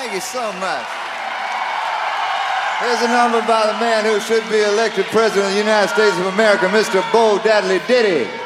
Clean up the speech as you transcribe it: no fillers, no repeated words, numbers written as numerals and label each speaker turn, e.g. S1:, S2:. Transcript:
S1: Thank you so much. Here's a number by the man who should be elected President of the United States of America, Mr. Bo Diddley Diddy.